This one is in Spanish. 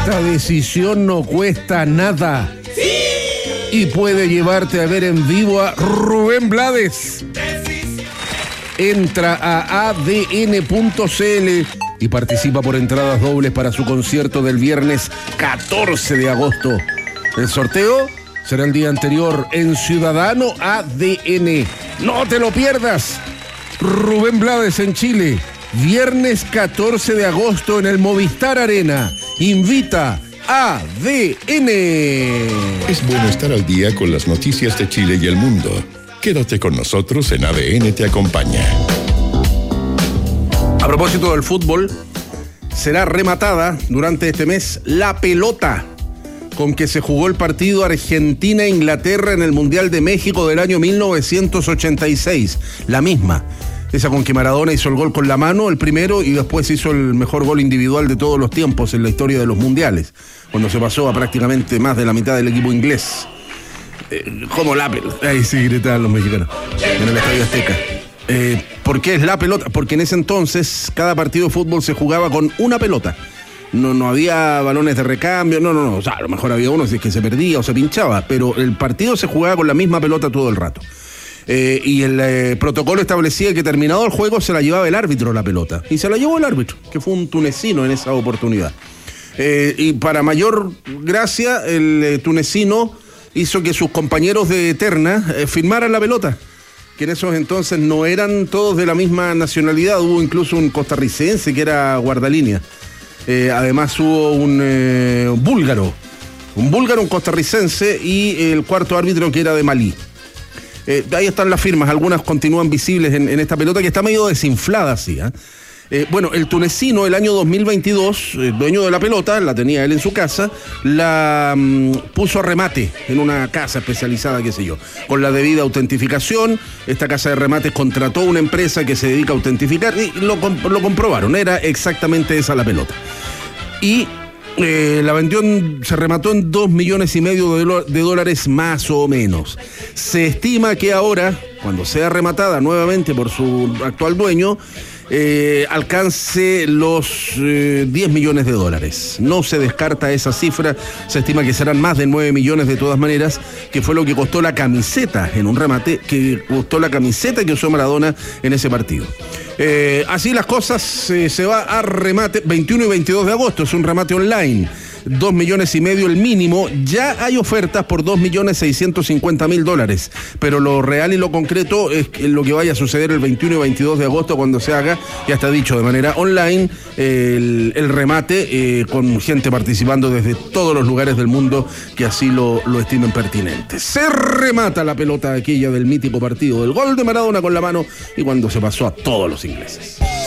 Esta decisión no cuesta nada. ¡Sí! Y puede llevarte a ver en vivo a Rubén Blades. Entra a adn.cl y participa por entradas dobles para su concierto del viernes 14 de agosto. El sorteo será el día anterior en Ciudadano ADN. ¡No te lo pierdas! Rubén Blades en Chile, viernes 14 de agosto en el Movistar Arena. Invita ADN. Es bueno estar al día con las noticias de Chile y el mundo. Quédate con nosotros en ADN Te Acompaña. A propósito del fútbol, será rematada durante este mes la pelota con que se jugó el partido Argentina-Inglaterra en el Mundial de México del año 1986. La misma. Esa con que Maradona hizo el gol con la mano, el primero, y después hizo el mejor gol individual de todos los tiempos en la historia de los mundiales, cuando se pasó a prácticamente más de la mitad del equipo inglés. Como la pelota. Ahí sí gritaban los mexicanos en el Estadio Azteca. ¿Por qué es la pelota? Porque en ese entonces cada partido de fútbol se jugaba con una pelota. No había balones de recambio, no. O sea, a lo mejor había uno si es que se perdía o se pinchaba, pero el partido se jugaba con la misma pelota todo el rato. Y el protocolo establecía que terminado el juego se la llevaba el árbitro la pelota. Y se la llevó el árbitro, que fue un tunecino en esa oportunidad. Y para mayor gracia, el tunecino hizo que sus compañeros de terna firmaran la pelota, que en esos entonces no eran todos de la misma nacionalidad. Hubo incluso un costarricense que era guardalínea. Además hubo un búlgaro, un costarricense y el cuarto árbitro que era de Malí. Ahí están las firmas, algunas continúan visibles en esta pelota que está medio desinflada así, bueno, el tunecino el año 2022, dueño de la pelota, la tenía él en su casa, la puso a remate en una casa especializada, qué sé yo, con la debida autentificación. Esta casa de remates contrató una empresa que se dedica a autentificar y lo comprobaron, era exactamente esa la pelota. Y la vendió, se remató en $2,5 millones de dólares más o menos. Se estima que ahora, cuando sea rematada nuevamente por su actual dueño, alcance los $10 millones de dólares. No se descarta esa cifra, se estima que serán más de 9 millones de todas maneras, que fue lo que costó la camiseta en un remate, que costó la camiseta que usó Maradona en ese partido. Así las cosas, se va a remate 21 y 22 de agosto, es un remate online. $2,5 millones el mínimo. Ya hay ofertas por $2,650,000, pero lo real y lo concreto es lo que vaya a suceder el 21 y 22 de agosto cuando se haga, ya está dicho, de manera online, el remate, con gente participando desde todos los lugares del mundo que así lo estimen pertinente. Se remata la pelota aquella del mítico partido del gol de Maradona con la mano y cuando se pasó a todos los ingleses.